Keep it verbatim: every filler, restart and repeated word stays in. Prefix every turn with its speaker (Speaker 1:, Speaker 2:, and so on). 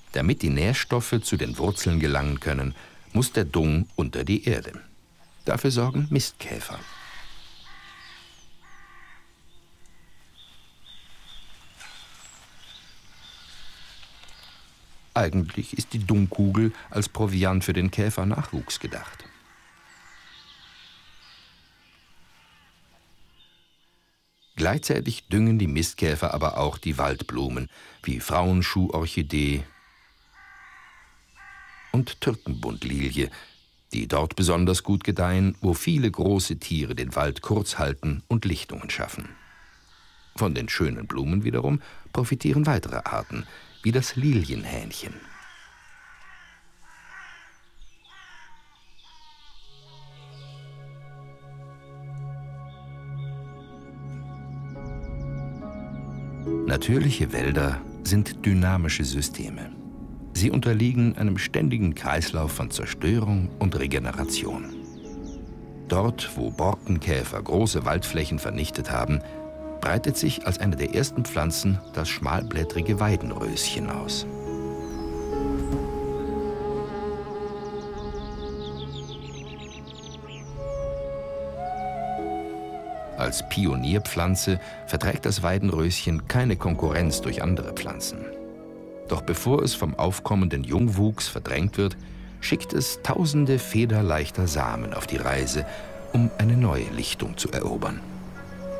Speaker 1: Damit die Nährstoffe zu den Wurzeln gelangen können, muss der Dung unter die Erde. Dafür sorgen Mistkäfer. Eigentlich ist die Dungkugel als Proviant für den Käfernachwuchs gedacht. Gleichzeitig düngen die Mistkäfer aber auch die Waldblumen, wie Frauenschuhorchidee und Türkenbundlilie, die dort besonders gut gedeihen, wo viele große Tiere den Wald kurz halten und Lichtungen schaffen. Von den schönen Blumen wiederum profitieren weitere Arten, wie das Lilienhähnchen. Natürliche Wälder sind dynamische Systeme. Sie unterliegen einem ständigen Kreislauf von Zerstörung und Regeneration. Dort, wo Borkenkäfer große Waldflächen vernichtet haben, breitet sich als eine der ersten Pflanzen das schmalblättrige Weidenröschen aus. Als Pionierpflanze verträgt das Weidenröschen keine Konkurrenz durch andere Pflanzen. Doch bevor es vom aufkommenden Jungwuchs verdrängt wird, schickt es tausende federleichter Samen auf die Reise, um eine neue Lichtung zu erobern.